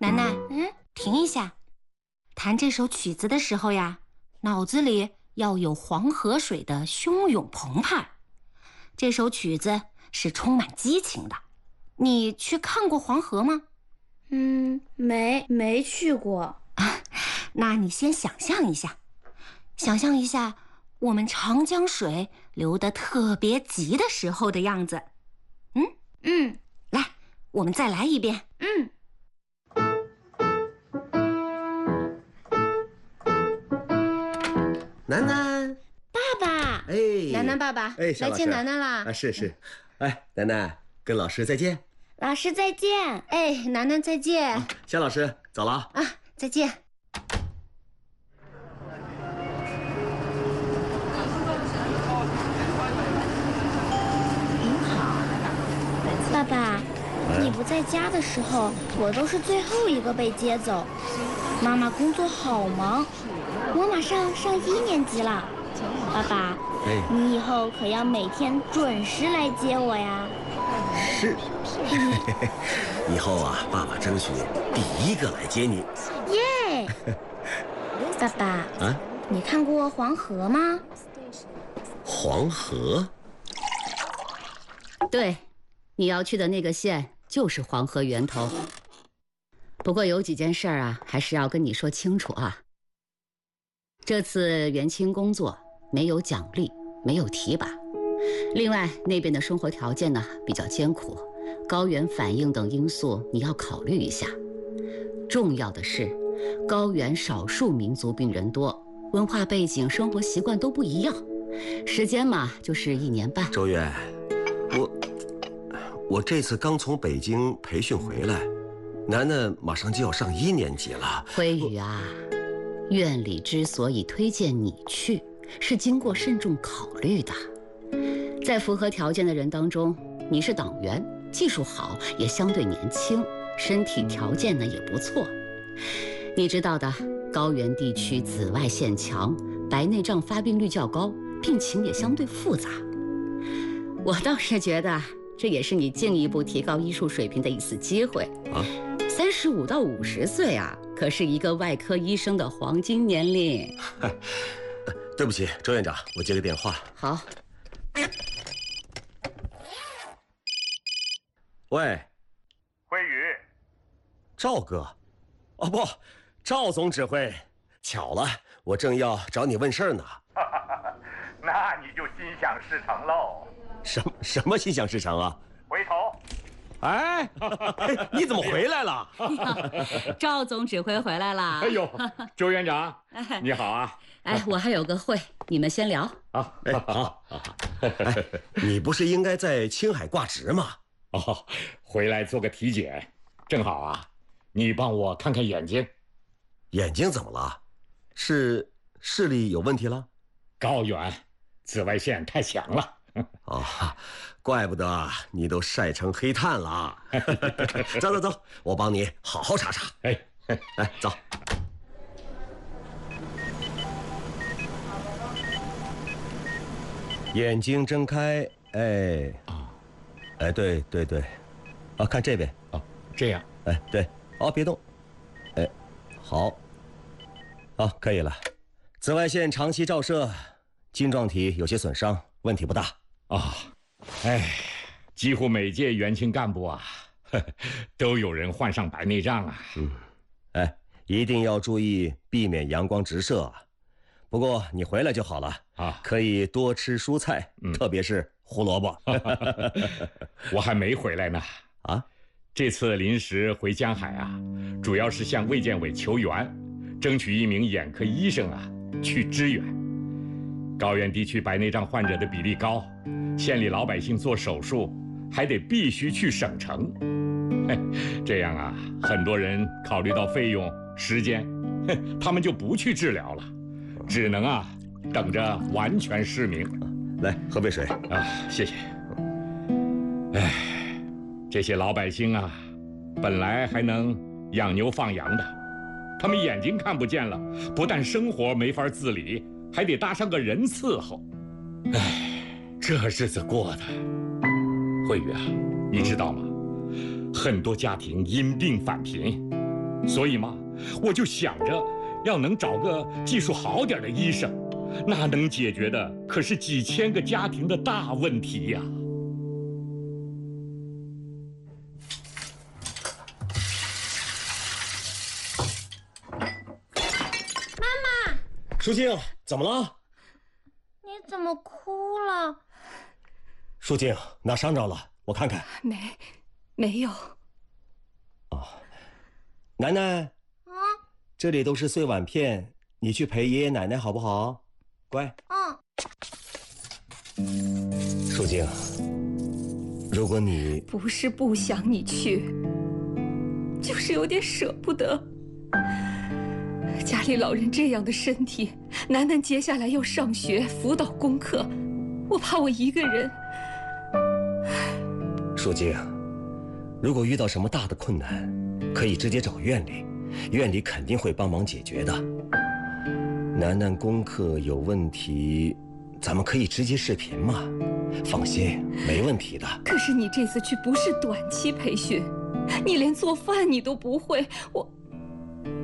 楠楠，停一下，弹这首曲子的时候呀，脑子里要有黄河水的汹涌澎湃。这首曲子是充满激情的。你去看过黄河吗？ 没去过。 那你先想象一下，我们长江水流得特别急的时候的样子。来，我们再来一遍。 楠楠， 爸爸， 楠楠爸爸，来接楠楠啦。 是，楠楠，跟老师再见。 老师再见。 楠楠再见。 夏老师走了啊。 再见。 您好，爸爸，你不在家的时候，我都是最后一个被接走。妈妈工作好忙，我马上上1年级了。爸爸，你以后可要每天准时来接我呀。 是。以后啊，爸爸争取第1个来接你。 耶！爸爸，你看过黄河吗？ 黄河？ 对，你要去的那个县就是黄河源头。不过有几件事儿啊，还是要跟你说清楚啊。这次元清工作没有奖励，没有提拔。另外，那边的生活条件呢比较艰苦，高原反应等因素你要考虑一下。重要的是，高原少数民族病人多，文化背景、生活习惯都不一样。时间嘛，就是1年半。 周远，我这次刚从北京培训回来，楠楠马上就要上1年级了。 辉宇啊，院里之所以推荐你去，是经过慎重考虑的。在符合条件的人当中，你是党员，技术好，也相对年轻，身体条件呢也不错。你知道的，高原地区紫外线强，白内障发病率较高，病情也相对复杂。我倒是觉得这也是你进一步提高医术水平的一次机会啊。35到50岁啊，可是一个外科医生的黄金年龄。 对不起，周院长，我接个电话。 好。 喂， 辉宇， 赵哥，不，赵总指挥，巧了，我正要找你问事儿呢。 那你就心想事成喽。 什么心想事成啊？ 回头。 你怎么回来了？ 赵总指挥回来了。 哎呦，周院长，你好啊。 我还有个会，你们先聊。 好。你不是应该在青海挂职吗？ 回来做个体检，正好啊，你帮我看看眼睛。 眼睛怎么了？是视力有问题了？ 高原，紫外线太强了。 怪不得你都晒成黑炭了。走，我帮你好好查查。来，走。眼睛睁开，对，看这边。 这样。 对，别动。好，可以了。紫外线长期照射，晶状体有些损伤，问题不大。 几乎每届元清干部啊，都有人患上白内障啊。 一定要注意避免阳光直射。不过你回来就好了可以多吃蔬菜，特别是胡萝卜。 我还没回来呢。这次临时回江海啊，主要是向卫健委求援，争取1名眼科医生去支援。高原地区白内障患者的比例高，县里老百姓做手术还得必须去省城。这样很多人考虑到费用、时间，他们就不去治疗了，只能等着完全失明。 来，喝杯水。 谢谢。这些老百姓本来还能养牛放羊的，他们眼睛看不见了，不但生活没法自理，还得搭上个人伺候。这日子过的，慧宇你知道吗？很多家庭因病返贫， 所以嘛，我就想着要能找个技术好点的医生，那能解决的可是几千个家庭的大问题呀。 舒静，怎么了？ 你怎么哭了？ 舒静，哪伤着了？我看看。 没有。 哦，楠楠。 啊？ 这里都是碎碗片，你去陪爷爷奶奶好不好？乖。舒静，如果你不是不想你去，就是有点舍不得。家里老人这样的身体，楠楠接下来要上学辅导功课，我怕我一个人。 舒静，如果遇到什么大的困难，可以直接找院里，院里肯定会帮忙解决的。楠楠功课有问题，咱们可以直接视频嘛，放心，没问题的。 可是你这次去不是短期培训，你连做饭你都不会，我